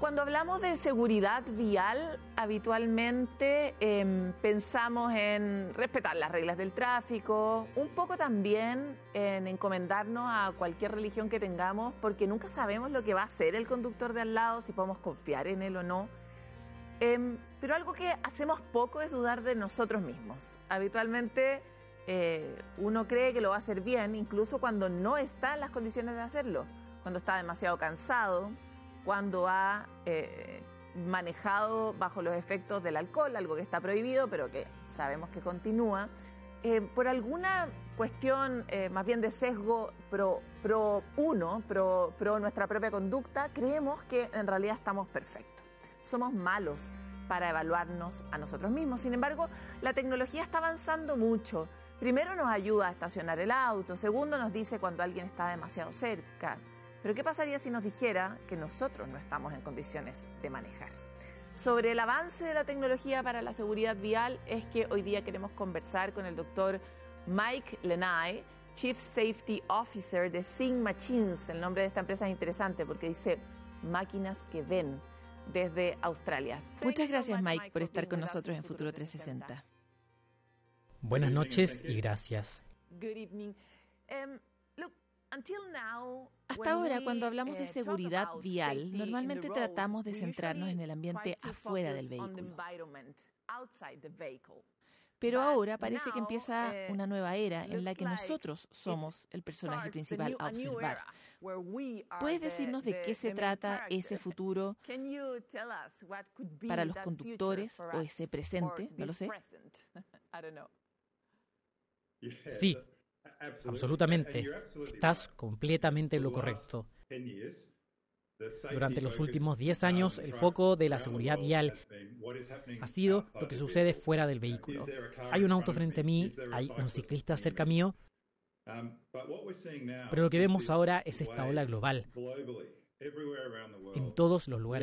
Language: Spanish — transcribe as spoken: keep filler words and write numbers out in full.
Cuando hablamos de seguridad vial, habitualmente eh, pensamos en respetar las reglas del tráfico, un poco también en encomendarnos a cualquier religión que tengamos, porque nunca sabemos lo que va a hacer el conductor de al lado, si podemos confiar en él o no. Eh, pero algo que hacemos poco es dudar de nosotros mismos. Habitualmente eh, uno cree que lo va a hacer bien, incluso cuando no está en las condiciones de hacerlo, cuando está demasiado cansado, cuando ha eh, manejado bajo los efectos del alcohol, algo que está prohibido, pero que sabemos que continúa, eh, por alguna cuestión eh, más bien de sesgo pro, pro uno, pro, pro nuestra propia conducta, creemos que en realidad estamos perfectos. Somos malos para evaluarnos a nosotros mismos. Sin embargo, la tecnología está avanzando mucho. Primero nos ayuda a estacionar el auto, segundo nos dice cuando alguien está demasiado cerca. Pero ¿qué pasaría si nos dijera que nosotros no estamos en condiciones de manejar? Sobre el avance de la tecnología para la seguridad vial es que hoy día queremos conversar con el doctor Mike Lenay, Chief Safety Officer de Seeing Machines. El nombre de esta empresa es interesante porque dice máquinas que ven, desde Australia. Muchas gracias, Mike, por estar con nosotros en Futuro trescientos sesenta. Buenas noches y gracias. Good evening. Um, look, until now, Hasta ahora, cuando hablamos de seguridad vial, normalmente tratamos de centrarnos en el ambiente afuera del vehículo. Pero ahora parece que empieza una nueva era en la que nosotros somos el personaje principal a observar. ¿Puedes decirnos de qué se trata ese futuro para los conductores o ese presente? No lo sé. Sí, absolutamente. Estás completamente en lo correcto. Durante los últimos diez años, el foco de la seguridad vial ha sido lo que sucede fuera del vehículo. Hay un auto frente a mí, hay un ciclista cerca mío, pero lo que vemos ahora es esta ola global en todos los lugares